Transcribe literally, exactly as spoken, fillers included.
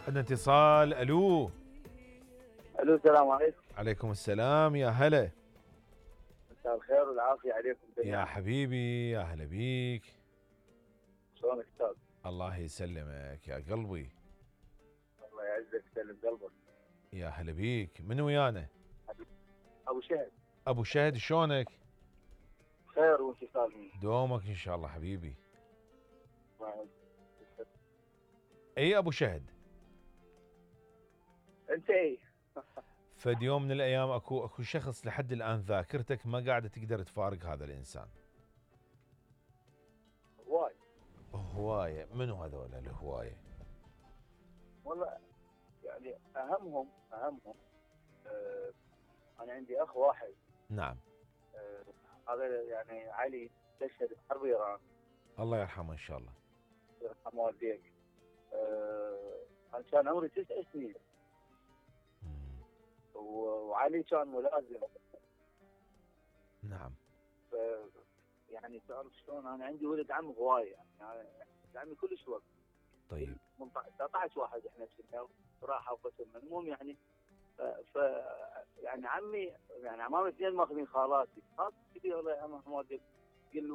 عندنا اتصال. الو. الو السلام عليكم. عليكم السلام، يا هلا. مساء الخير والعافيه عليكم يا جميعا. حبيبي، يا هلا بيك. شلونك استاذ؟ الله يسلمك يا قلبي. الله يعزك ويسلم قلبك. يا هلا بيك، من ويانا؟ ابو شهد. ابو شهد، شلونك؟ خير وانت سالمين؟ دومك ان شاء الله حبيبي. الله يعزك. اي ابو شهد، انت ايه؟ فد يوم من الايام اكو اكو شخص لحد الان ذاكرتك ما قاعده تقدر تفارق هذا الانسان. هواي. هوايه. منو هذول الهوايه؟ والله يعني اهمهم اهمهم آه انا عندي اخ واحد. نعم. آه هذا يعني علي استشهد بحرب ايران. الله يرحمه ان شاء الله. يرحم والديك. آه انا كان عمري تسع سنين مم. وعلي كان ملازم. نعم. ف يعني تعرف شلون انا عندي ولد عم هوايه يعني, يعني ولد عمي كلش وقت. طيب. تسعة عشر واحد احنا كنا راحه وقسمنا المهم يعني ف, ف يعني عمي يعني عمامي اثنين ماخذين خالاتي، خالتي الله يرحمها والديك